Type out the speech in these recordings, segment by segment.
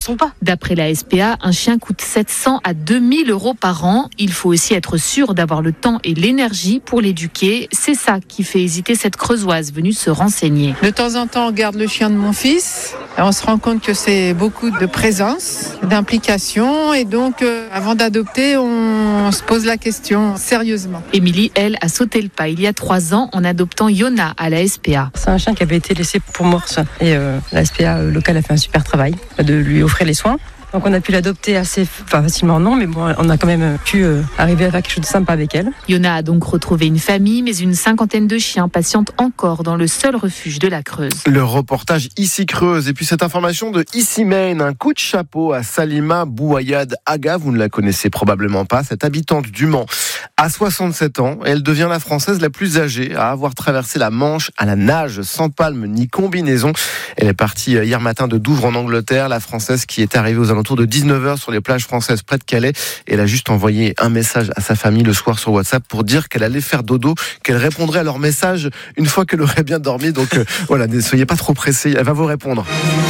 sont pas. D'après la SPA, un chien coûte 700 à 2000 euros par an. Il faut aussi être sûr d'avoir le temps et l'énergie pour l'éduquer. C'est ça qui fait hésiter cette Creusoise venue se renseigner. De temps en temps, on garde le chien de mon fils. Et on se rend compte que c'est beaucoup de présence, d'implication. Et donc, avant d'adopter, on se pose la question sérieusement. Émilie, elle, a sauté le pas il y a 3 ans en adoptant Yona à la SPA. C'est un chien qui avait été laissé pour morse. Et la SPA locale a fait un super travail de lui offrir les soins. Donc on a pu l'adopter assez facilement, non, mais bon, on a quand même pu arriver à faire quelque chose de sympa avec elle. Yona a donc retrouvé une famille, mais une 50aine de chiens patientent encore dans le seul refuge de la Creuse. Le reportage Ici Creuse. Et puis cette information de Ici Maine, un coup de chapeau à Salima Bouayad Aga. Vous ne la connaissez probablement pas. Cette habitante du Mans a 67 ans. Elle devient la Française la plus âgée à avoir traversé la Manche à la nage, sans palme ni combinaison. Elle est partie hier matin de Douvres en Angleterre. La Française qui est arrivée aux alentours de 19h sur les plages françaises près de Calais. Elle a juste envoyé un message à sa famille le soir sur WhatsApp pour dire qu'elle allait faire dodo, qu'elle répondrait à leur message une fois qu'elle aurait bien dormi. Donc voilà, ne soyez pas trop pressés, elle va vous répondre.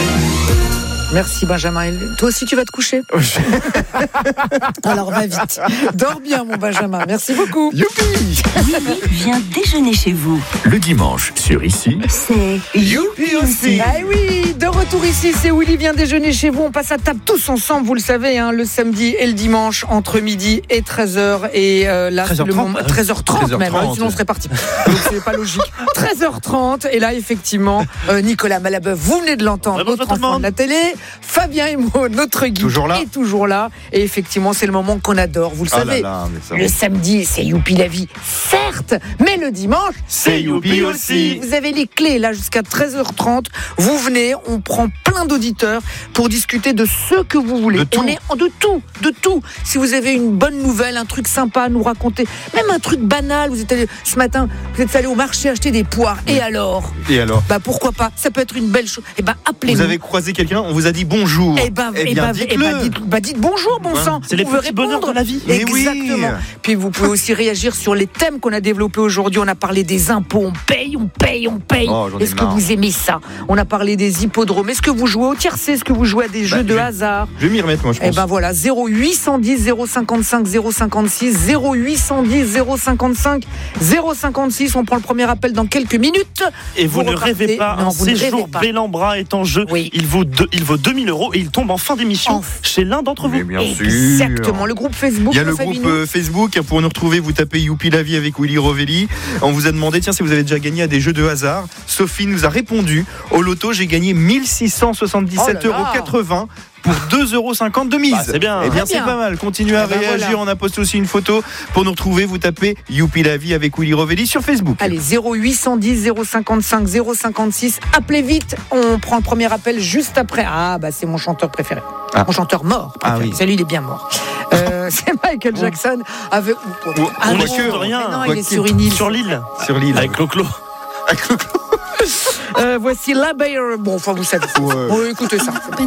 Merci Benjamin. Toi aussi tu vas te coucher. Alors va vite. Dors bien mon Benjamin. Merci beaucoup. Youpi! Willy vient déjeuner chez vous. Le dimanche sur Ici, C'est Youpi aussi. Ah oui, de retour ici, c'est Willy vient déjeuner chez vous. On passe à table tous ensemble, vous le savez, hein, le samedi et le dimanche entre midi et 13h. Et là, c'est le moment 13h30 même, hein, sinon on serait parti. Donc c'est pas logique. 13h30. Et là, effectivement, Nicolas Malabeuf, vous venez de l'entendre, notre enfant de la télé. Fabien Emo, notre guide, est toujours là. Et effectivement, c'est le moment qu'on adore, vous le savez. Le samedi, c'est Youpi la vie, certes, mais le dimanche, c'est Youpi aussi. Vous avez les clés là jusqu'à 13h30. Vous venez, on prend plein d'auditeurs pour discuter de ce que vous voulez. On est de tout. Si vous avez une bonne nouvelle, un truc sympa à nous raconter, même un truc banal, vous êtes allé, ce matin, vous êtes allé au marché acheter des poires. Et alors Bah pourquoi pas, ça peut être une belle chose. Et appelez-nous. Vous avez croisé quelqu'un, on vous a dit bonjour. Dites bonjour, bon sang. C'est les petits bonheurs de la vie. Exactement. Oui. Puis vous pouvez aussi réagir sur les thèmes qu'on a développés aujourd'hui. On a parlé des impôts, on paye. Est-ce que vous aimez ça? On a parlé des hippodromes. Est-ce que vous jouez au tiercé? Est-ce que vous jouez à des jeux de hasard? Je vais m'y remettre, moi, je pense. Voilà, 0810 055 056 0810 055 056. On prend le premier appel dans quelques minutes. Et vous ne rêvez pas, un séjour Bellambra est en jeu. Oui. Il vaut 2000 € et il tombe en fin d'émission chez l'un d'entre vous. Bien sûr. Exactement. Le groupe Facebook. Il y a le groupe Facebook. Pour nous retrouver, vous tapez Youpi la vie avec Willy Rovelli. On vous a demandé, si vous avez déjà gagné à des jeux de hasard. Sophie nous a répondu. Au loto, j'ai gagné 1677,80 € pour 2,50 € de mise. C'est bien. Eh bien, c'est pas mal. Continuez à réagir. Voilà. On a posté aussi une photo. Pour nous retrouver, vous tapez Youpi la vie avec Willy Rovelli sur Facebook. Allez, 0810 055 056. Appelez vite. On prend le premier appel juste après. C'est mon chanteur préféré. Mon chanteur mort préféré. Oui. Celui, il est bien mort. C'est Michael Jackson avec. On est sûr de rien. Non, il est sur une île. Sur l'île. Avec Clo-Clo. Voici La Bayer. Bon, vous savez. Écoutez ça.